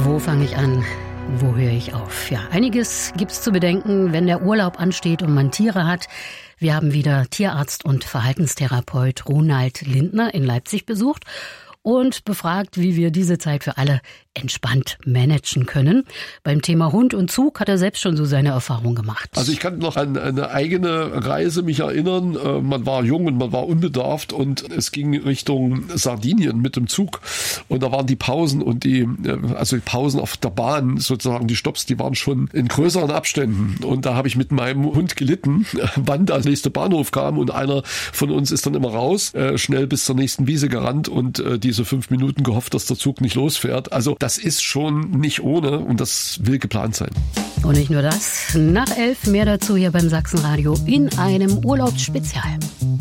Wo fange ich an? Wo höre ich auf? Ja, einiges gibt's zu bedenken, wenn der Urlaub ansteht und man Tiere hat. Wir haben wieder Tierarzt und Verhaltenstherapeut Ronald Lindner in Leipzig besucht und befragt, wie wir diese Zeit für alle entspannt managen können. Beim Thema Hund und Zug hat er selbst schon so seine Erfahrung gemacht. Also ich kann noch an eine eigene Reise mich erinnern. Man war jung und man war unbedarft und es ging Richtung Sardinien mit dem Zug. Und da waren die Pausen und die Pausen auf der Bahn, sozusagen die Stopps, die waren schon in größeren Abständen. Und da habe ich mit meinem Hund gelitten, wann der nächste Bahnhof kam. Und einer von uns ist dann immer raus, schnell bis zur nächsten Wiese gerannt und diese 5 Minuten gehofft, dass der Zug nicht losfährt. Also das ist schon nicht ohne und das will geplant sein. Und nicht nur das, nach 11 mehr dazu hier beim Sachsenradio in einem Urlaubsspezial.